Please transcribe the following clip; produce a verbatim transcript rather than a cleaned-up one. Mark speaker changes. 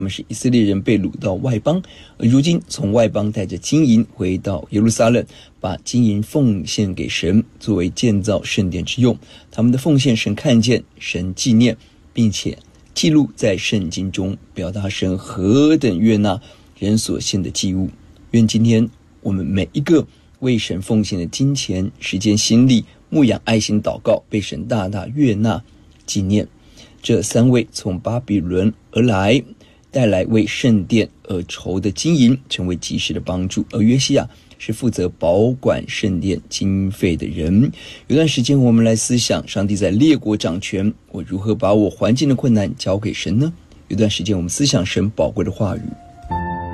Speaker 1: 他们是以色列人被掳到外邦，而如今从外邦带着金银回到耶路撒冷，把金银奉献给神，作为建造圣殿之用。他们的奉献神看见，神纪念，并且记录在圣经中，表达神何等悦纳人所献的祭物。愿今天我们每一个为神奉献的金钱、时间、心力、牧养、爱心、祷告，被神大大悦纳纪念。这三位从巴比伦而来，带来为圣殿而筹的金银，成为及时的帮助。而约西亚是负责保管圣殿经费的人。有段时间我们来思想，上帝在列国掌权，我如何把我环境的困难交给神呢？有段时间我们思想神宝贵的话语。